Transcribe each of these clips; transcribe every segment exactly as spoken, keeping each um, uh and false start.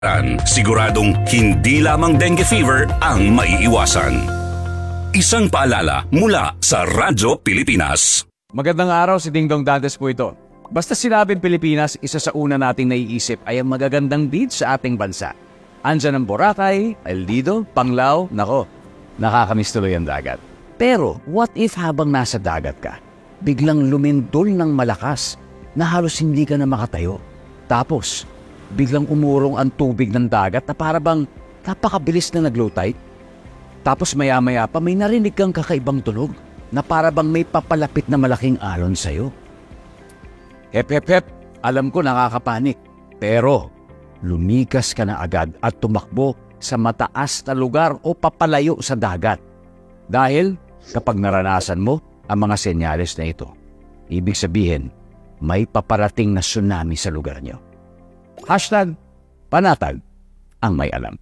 Siguradong hindi lamang dengue fever ang maiiwasan. Isang paalala mula sa Radyo Pilipinas. Magandang araw, si Dingdong Dantes po ito. Basta sinabing Pilipinas, isa sa una nating naiisip ay ang magagandang beach sa ating bansa. Andyan ang Boracay, El Nido, Panglao, nako, nakakamiss tuloy ang dagat. Pero what if habang nasa dagat ka, biglang lumindol ng malakas na halos hindi ka na makatayo? Tapos, biglang umurong ang tubig ng dagat na para bang napakabilis na nag-low tide. Tapos maya-maya pa may narinig kang kakaibang tunog na para bang may papalapit na malaking alon sa'yo. Hep, hep, hep, alam ko nakakapanik. Pero lumikas ka na agad at tumakbo sa mataas na lugar o papalayo sa dagat. Dahil kapag naranasan mo ang mga senyales na ito, ibig sabihin may paparating na tsunami sa lugar nyo. Hashtag panatag ang may alam.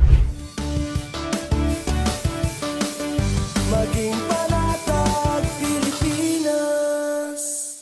Maging panatag Pilipinas.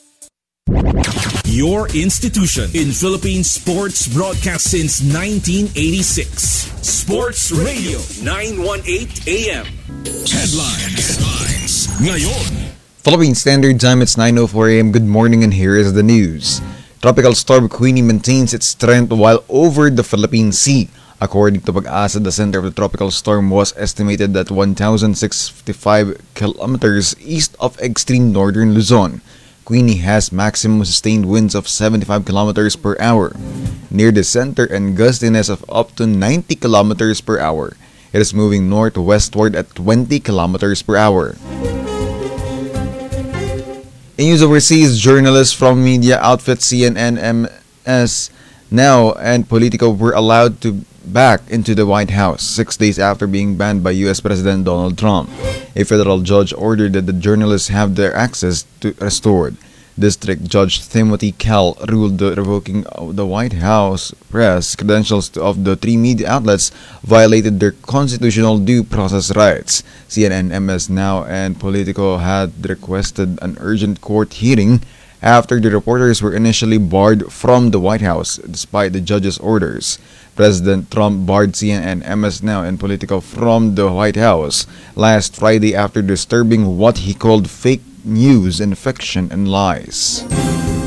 Your institution in Philippine sports broadcast since nineteen eighty-six. Sports Radio nine eighteen A M. Headlines. Headlines. Ngayon. Philippine Standard Time, it's nine oh four A M. Good morning and here is the news. Tropical storm Queenie maintains its strength while over the Philippine Sea. According to Pag-asa, the center of the tropical storm was estimated at one thousand six hundred fifty-five kilometers east of extreme northern Luzon. Queenie has maximum sustained winds of seventy-five kilometers per hour. Near the center and gustiness of up to ninety kilometers per hour. It is moving northwestward at twenty kilometers per hour. In news overseas, journalists from media outfits C N N, M S Now, and Politico were allowed to back into the White House six days after being banned by U S President Donald Trump. A federal judge ordered that the journalists have their access to restored. District Judge Timothy Kell ruled the revoking of the White House press credentials of the three media outlets violated their constitutional due process rights. C N N, M S Now, and Politico had requested an urgent court hearing after the reporters were initially barred from the White House despite the judge's orders. President Trump barred C N N, M S Now, and Politico from the White House last Friday after disturbing what he called fake news and fiction and lies.